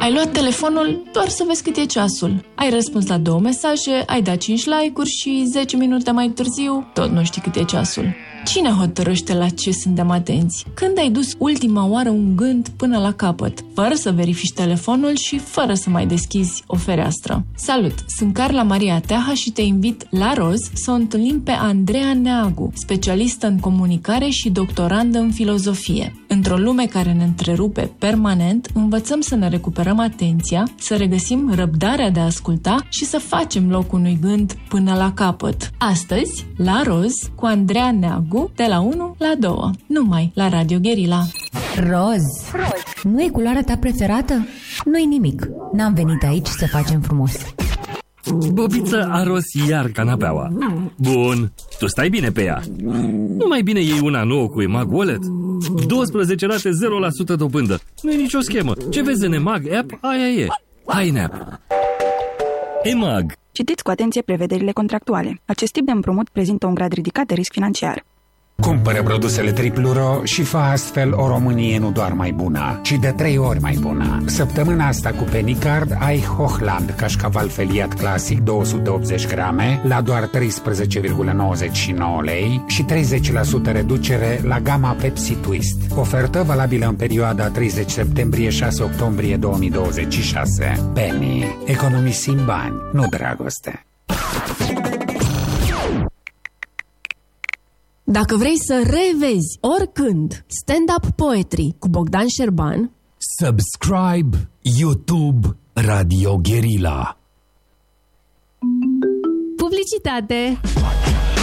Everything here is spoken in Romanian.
Ai luat telefonul doar să vezi cât e ceasul. Ai răspuns la 2 mesaje, ai dat 5 like-uri și 10 minute mai târziu tot nu știi cât e ceasul. Cine hotărăște la ce suntem atenți? Când ai dus ultima oară un gând până la capăt, fără să verifici telefonul și fără să mai deschizi o fereastră? Salut! Sunt Carla Maria Teaha și te invit la Roz să o întâlnim pe Andreea Neagu, specialistă în comunicare și doctorandă în filozofie. Într-o lume care ne întrerupe permanent, învățăm să ne recuperăm atenția, să regăsim răbdarea de a asculta și să facem loc unui gând până la capăt. Astăzi, la Roz, cu Andreea Neagu, de la 1 la 2, numai la Radio Guerilla. Roz, nu e culoarea ta preferată? Nu-i nimic, n-am venit aici să facem frumos. Bobiță a ros iar canapeaua. Bun, tu stai bine pe ea. Nu mai bine iei una nouă cu EMAG Wallet? 12 rate 0% dobândă. Nu e nicio schemă. Ce vezi în EMAG App, aia e. Hai în app. EMAG. Citiți cu atenție prevederile contractuale. Acest tip de împrumut prezintă un grad ridicat de risc financiar. Cumpără produsele Tripluro și fă astfel o Românie nu doar mai bună, ci de 3 ori mai bună. Săptămâna asta cu Pennycard ai Hochland cașcaval feliat clasic 280 grame la doar 13,99 lei și 30% reducere la gama Pepsi Twist. Ofertă valabilă în perioada 30 septembrie-6 octombrie 2026. Penny. Economisim bani, nu dragoste. Dacă vrei să revezi oricând stand-up poetry cu Bogdan Șerban, subscribe YouTube Radio Guerilla. publicitate.